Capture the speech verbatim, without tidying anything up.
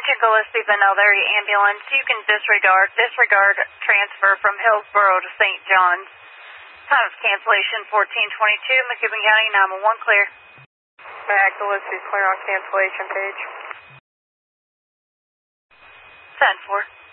Attention Gillespie Benel area ambulance. You can disregard disregard transfer from Hillsborough to Saint John's. Time of cancellation fourteen twenty-two. McCubbin County nine one one clear. Mac Gillespie clear on cancellation page. ten four.